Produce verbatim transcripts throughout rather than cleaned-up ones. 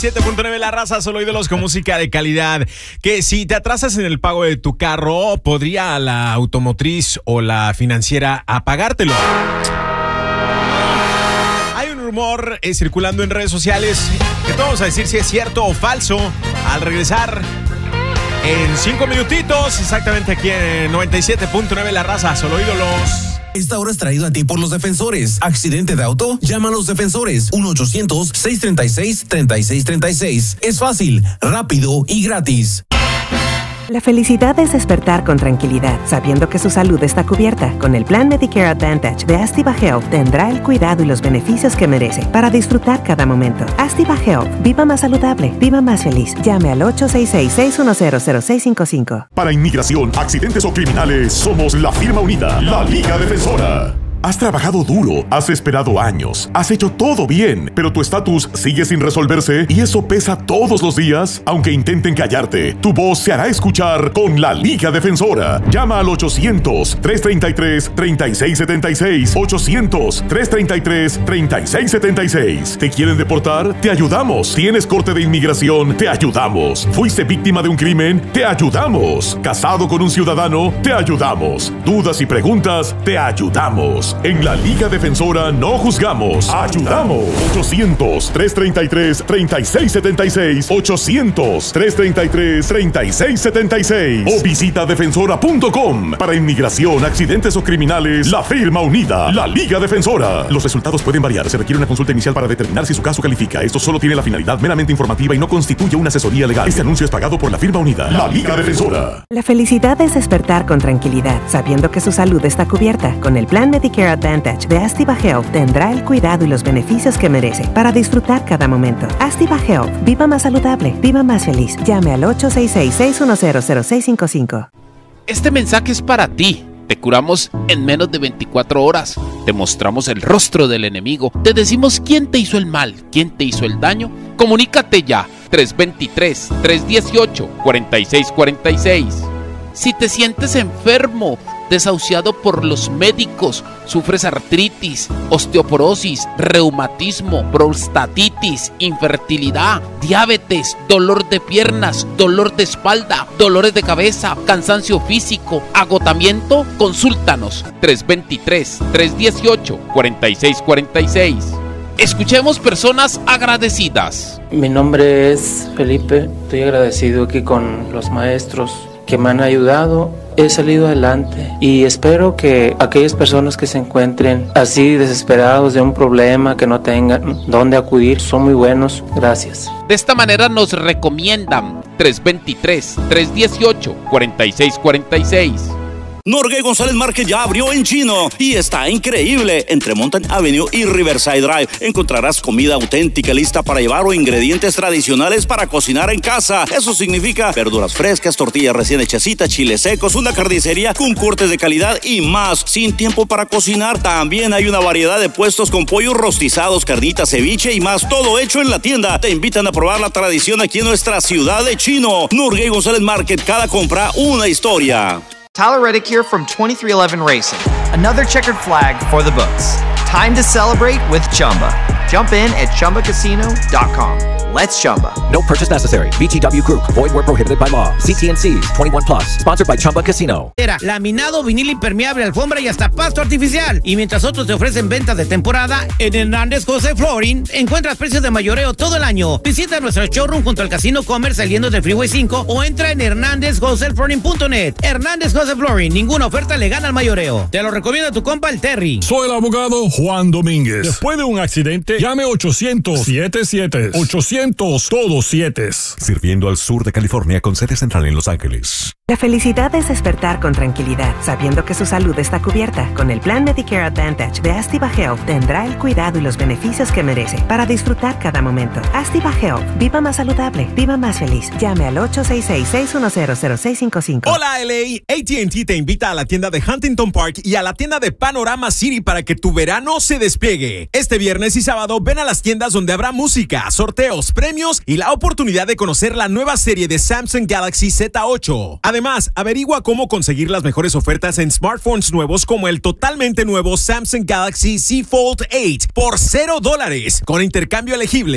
siete punto nueve La Raza, solo ídolos con música de calidad. Que si te atrasas en el pago de tu carro, podría la automotriz o la financiera apagártelo. Hay un rumor eh, circulando en redes sociales que te vamos a decir si es cierto o falso al regresar en cinco minutitos, exactamente aquí en noventa y siete punto nueve La Raza, solo ídolos. Esta hora es traído a ti por los defensores. ¿Accidente de auto? Llama a los defensores. uno ochocientos, seiscientos treinta y seis, treinta y seis treinta y seis. Es fácil, rápido y gratis. La felicidad es despertar con tranquilidad, sabiendo que su salud está cubierta. Con el plan Medicare Advantage de Astiva Health tendrá el cuidado y los beneficios que merece para disfrutar cada momento. Astiva Health, viva más saludable, viva más feliz. Llame al ocho seis seis, seis uno cero, cero seis cinco cinco. Para inmigración, accidentes o criminales, somos la firma unida, la Liga Defensora. Has trabajado duro, has esperado años, has hecho todo bien, pero tu estatus sigue sin resolverse y eso pesa todos los días. Aunque intenten callarte, tu voz se hará escuchar con la Liga Defensora. Llama al ochocientos, trescientos treinta y tres, treinta y seis setenta y seis, ochocientos, trescientos treinta y tres, treinta y seis setenta y seis. ¿Te quieren deportar? Te ayudamos. ¿Tienes corte de inmigración? Te ayudamos. ¿Fuiste víctima de un crimen? Te ayudamos. ¿Casado con un ciudadano? Te ayudamos. ¿Dudas y preguntas? Te ayudamos. En la Liga Defensora no juzgamos, ayudamos. ochocientos, trescientos treinta y tres, treinta y seis setenta y seis, ochocientos, trescientos treinta y tres, treinta y seis setenta y seis o visita defensora punto com. Para inmigración, accidentes o criminales, la firma unida, la Liga Defensora. Los resultados pueden variar, se requiere una consulta inicial para determinar si su caso califica. Esto solo tiene la finalidad meramente informativa y no constituye una asesoría legal. Este anuncio es pagado por la firma unida, la Liga Defensora. La felicidad es despertar con tranquilidad, sabiendo que su salud está cubierta. Con el plan Medicare Advantage de Astiva Health tendrá el cuidado y los beneficios que merece para disfrutar cada momento. Astiva Health, viva más saludable, viva más feliz. Llame al ocho seis seis, seis uno cero, cero seis cinco cinco. Este mensaje es para ti. Te curamos en menos de veinticuatro horas. Te mostramos el rostro del enemigo. Te decimos quién te hizo el mal, quién te hizo el daño. Comunícate ya. tres dos tres, tres uno ocho, cuatro seis cuatro seis. Si te sientes enfermo, desahuciado por los médicos, sufres artritis, osteoporosis, reumatismo, prostatitis, infertilidad, diabetes, dolor de piernas, dolor de espalda, dolores de cabeza, cansancio físico, agotamiento, consúltanos. tres dos tres, tres uno ocho, cuatro seis cuatro seis. Escuchemos personas agradecidas. Mi nombre es Felipe, estoy agradecido aquí con los maestros que me han ayudado. He salido adelante y espero que aquellas personas que se encuentren así desesperados de un problema, que no tengan dónde acudir, son muy buenos. Gracias. De esta manera nos recomiendan tres dos tres, tres uno ocho, cuatro seis cuatro seis. Norgay González Market ya abrió en Chino y está increíble. Entre Mountain Avenue y Riverside Drive encontrarás comida auténtica lista para llevar o ingredientes tradicionales para cocinar en casa. Eso significa verduras frescas, tortillas recién hechecitas, chiles secos, una carnicería con cortes de calidad y más. Sin tiempo para cocinar, también hay una variedad de puestos con pollos rostizados, carnitas, ceviche y más. Todo hecho en la tienda. Te invitan a probar la tradición aquí en nuestra ciudad de Chino. Norgay González Market, cada compra una historia. Tyler Reddick here from twenty-three eleven Racing. Another checkered flag for the books. Time to celebrate with Chumba. Jump in at Chumba Casino dot com. Let's Chumba. No purchase necessary. V G W Group. Void where prohibited by law. C T and C's. twenty-one plus. Sponsored by Chumba Casino. Era laminado, vinil impermeable, alfombra y hasta pasto artificial. Y mientras otros te ofrecen ventas de temporada, en Hernández José Flooring encuentras precios de mayoreo todo el año. Visita nuestro showroom junto al Casino Commerce saliendo del Freeway cinco o entra en hernández wholesale flooring punto net. Hernández José Flooring. Ninguna oferta le gana al mayoreo. Te lo recomienda tu compa el Terry. Soy el abogado Juan Domínguez. Después de un accidente, llame ochocientos, siete siete, ochocientos, todos siete. Sirviendo al sur de California con sede central en Los Ángeles. La felicidad es despertar con tranquilidad, sabiendo que su salud está cubierta. Con el plan Medicare Advantage de Astiva Health tendrá el cuidado y los beneficios que merece para disfrutar cada momento. Astiva Health, viva más saludable, viva más feliz. Llame al ocho seis seis, seis uno cero, cero seis cinco cinco. Hola L A, A T and T te invita a la tienda de Huntington Park y a la tienda de Panorama City para que tu verano se despegue. Este viernes y sábado ven a las tiendas donde habrá música, sorteos, premios y la oportunidad de conocer la nueva serie de Samsung Galaxy Z ocho. Además, averigua cómo conseguir las mejores ofertas en smartphones nuevos como el totalmente nuevo Samsung Galaxy Z Fold ocho por cero dólares con intercambio elegible.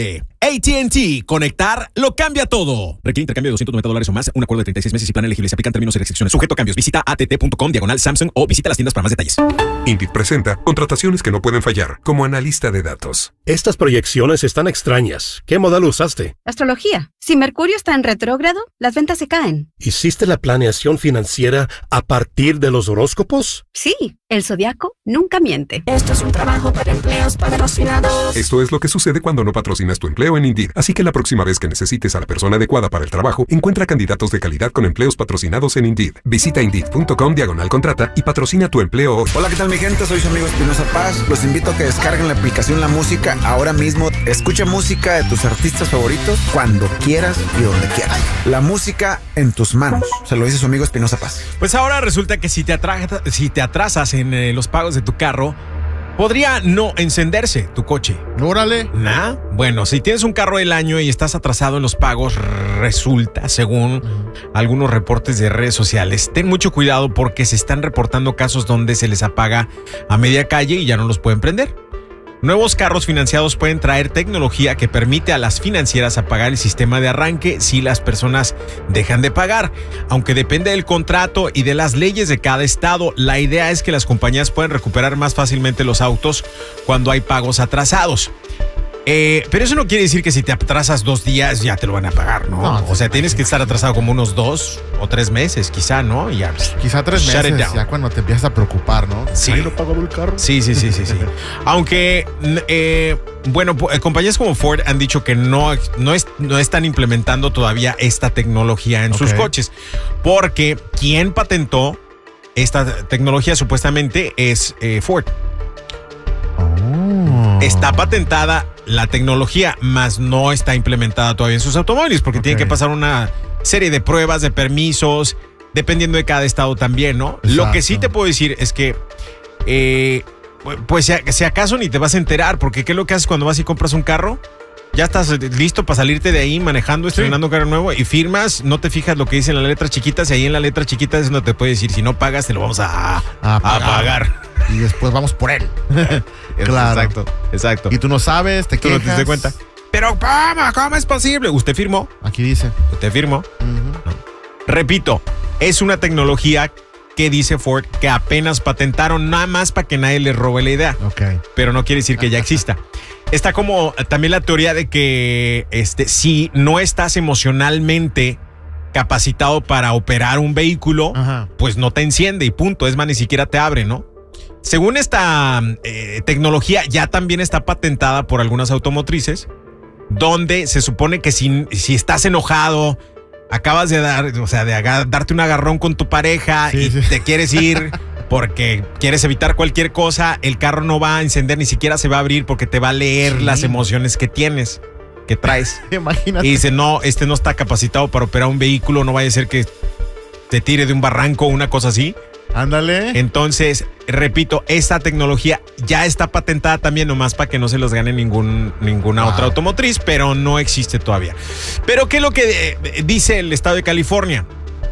A T and T. Conectar lo cambia todo. Requiere intercambio de doscientos noventa dólares o más. Un acuerdo de treinta y seis meses y plan elegible. Se aplican términos y restricciones. Sujeto a cambios. Visita att punto com diagonal Samsung o visita las tiendas para más detalles. Indeed presenta contrataciones que no pueden fallar como analista de datos. Estas proyecciones están extrañas. ¿Qué modelo usaste? Astrología. Si Mercurio está en retrógrado, las ventas se caen. ¿Hiciste la planeación financiera a partir de los horóscopos? Sí, el zodiaco nunca miente. Esto es un trabajo para empleos patrocinados. Esto es lo que sucede cuando no patrocinas tu empleo en Indeed. Así que la próxima vez que necesites a la persona adecuada para el trabajo, encuentra candidatos de calidad con empleos patrocinados en Indeed. Visita Indeed punto com diagonal contrata y patrocina tu empleo hoy. Hola, ¿qué tal mi gente? Soy su amigo Espinosa Paz. Los invito a que descarguen la aplicación La Música ahora mismo. Escucha música de tus artistas favoritos cuando quieras y donde quieras. La música en tus manos. Se lo dice su amigo Espinosa Paz. Pues ahora resulta que si te, atra- si te atrasas en eh, los pagos de tu carro, podría no encenderse tu coche. Órale. ¿Nah? Bueno, si tienes un carro del año y estás atrasado en los pagos, resulta, según algunos reportes de redes sociales, ten mucho cuidado porque se están reportando casos donde se les apaga a media calle y ya no los pueden prender. Nuevos carros financiados pueden traer tecnología que permite a las financieras apagar el sistema de arranque si las personas dejan de pagar. Aunque depende del contrato y de las leyes de cada estado, la idea es que las compañías puedan recuperar más fácilmente los autos cuando hay pagos atrasados. Eh, pero eso no quiere decir que si te atrasas dos días ya te lo van a pagar, ¿no? no o sea, tienes que estar atrasado como unos dos o tres meses, quizá, ¿no? Y ya, quizá tres meses, ya cuando te empiezas a preocupar, ¿no? Sí. Ay, no pagó el carro. Sí, sí, sí, sí, sí. Aunque, eh, bueno, compañías como Ford han dicho que no, no, es, no están implementando todavía esta tecnología en okay. sus coches. Porque quien patentó esta tecnología supuestamente es eh, Ford. Oh. Está patentada la tecnología, más no está implementada todavía en sus automóviles porque okay. tienen que pasar una serie de pruebas, de permisos, dependiendo de cada estado también, ¿no? Exacto. Lo que sí te puedo decir es que, eh, pues si, si acaso ni te vas a enterar, porque ¿qué es lo que haces cuando vas y compras un carro? Ya estás listo para salirte de ahí manejando, estrenando sí. un carro nuevo y firmas, no te fijas lo que dice en las letras chiquitas y ahí en la letra chiquita es donde te puede decir, si no pagas te lo vamos a, a, pagar. a pagar. Y después vamos por él. Claro. Exacto, exacto. Y tú no sabes, te tú quejas. no te das cuenta. Pero ¿cómo? ¿Cómo es posible? ¿Usted firmó? Aquí dice. ¿Usted firmó? Uh-huh. No. Repito, es una tecnología que dice Ford que apenas patentaron nada más para que nadie les robe la idea. Okay. Pero no quiere decir que ya exista. Está como también la teoría de que este, si no estás emocionalmente capacitado para operar un vehículo, uh-huh. pues no te enciende y punto. Es más, ni siquiera te abre, ¿no? Según esta eh, tecnología, ya también está patentada por algunas automotrices, donde se supone que si, si estás enojado, acabas de dar, o sea, de agar, darte un agarrón con tu pareja sí, y sí. te quieres ir porque quieres evitar cualquier cosa, el carro no va a encender, ni siquiera se va a abrir porque te va a leer sí. las emociones que tienes, que traes. Imagínate. Y dice, no, este no está capacitado para operar un vehículo, no vaya a ser que te tire de un barranco o una cosa así. Ándale. Entonces, repito, esta tecnología ya está patentada también, nomás para que no se los gane ningún, ninguna wow. otra automotriz, pero no existe todavía. Pero, ¿qué es lo que eh, dice el estado de California?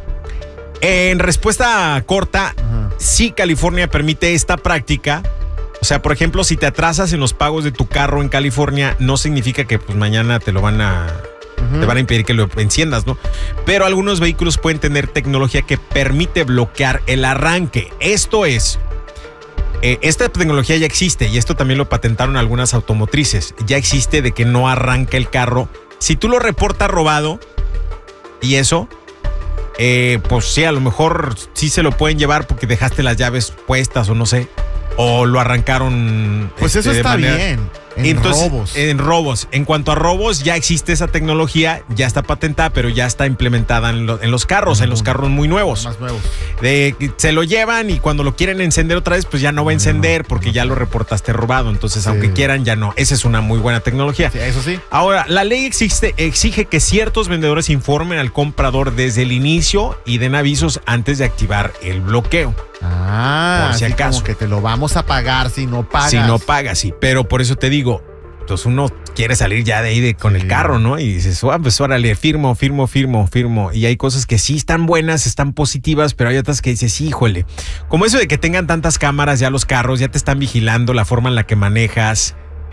En respuesta corta, uh-huh. sí, California permite esta práctica. O sea, por ejemplo, si te atrasas en los pagos de tu carro en California, no significa que pues mañana te lo van a... te van a impedir que lo enciendas, ¿no? Pero algunos vehículos pueden tener tecnología que permite bloquear el arranque. Esto es, eh, esta tecnología ya existe y esto también lo patentaron algunas automotrices. Ya existe de que no arranca el carro. Si tú lo reportas robado y eso, eh, pues sí, a lo mejor sí se lo pueden llevar porque dejaste las llaves puestas o no sé. O lo arrancaron. Pues este, eso está manera, bien. En Entonces, robos. En robos. En cuanto a robos, ya existe esa tecnología, ya está patentada, pero ya está implementada en, lo, en los carros, uh-huh. en los carros muy nuevos. Más nuevos. De, se lo llevan y cuando lo quieren encender otra vez, pues ya no va a encender porque ya lo reportaste robado. Entonces, sí. aunque quieran, ya no. Esa es una muy buena tecnología. Sí, eso sí. Ahora, la ley existe, exige que ciertos vendedores informen al comprador desde el inicio y den avisos antes de activar el bloqueo. Ah, por si así acaso. Como que te lo vamos a pagar si no pagas. Si no pagas, sí. Pero por eso te digo, entonces uno quiere salir ya de ahí de, con sí. el carro, ¿no? Y dices, ah, pues órale, firmo, firmo, firmo, firmo. Y hay cosas que sí están buenas, están positivas, pero hay otras que dices, híjole. Como eso de que tengan tantas cámaras ya los carros, ya te están vigilando la forma en la que manejas.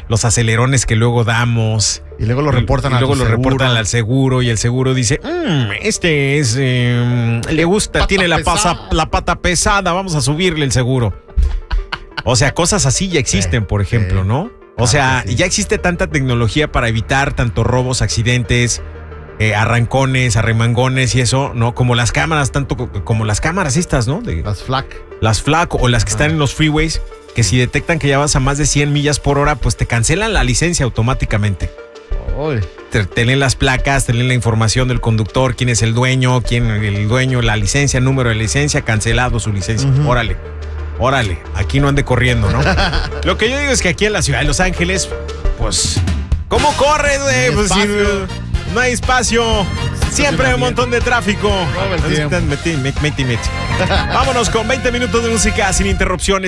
los acelerones que luego damos. Y luego lo reportan y, y al luego lo seguro. reportan al seguro y el seguro dice, mmm, este es, eh, le gusta, Pata tiene la, pasa, pesada. la pata pesada, vamos a subirle el seguro. O sea, cosas así ya existen, por ejemplo, ¿no? O sea, ya existe tanta tecnología para evitar tanto robos, accidentes, eh, arrancones, arremangones y eso, ¿no? Como las cámaras, tanto co- como las cámaras estas, ¿no? De, Las FLAC. las FLAC o las que están en los freeways, que si detectan que ya vas a más de cien millas por hora, pues te cancelan la licencia automáticamente. Uy. Te, te leen las placas, te leen la información del conductor, quién es el dueño, quién el dueño, la licencia, número de licencia, cancelado su licencia. Ujú. Órale, órale, aquí no ande corriendo, ¿no? Lo que yo digo es que aquí en la ciudad de Los Ángeles, pues, ¿cómo corres, güey? Pues si Espacio. no hay espacio. Siempre hay un montón de tráfico. Todo el tiempo. Meti, meti, meti, meti. Vámonos con veinte minutos de música sin interrupciones.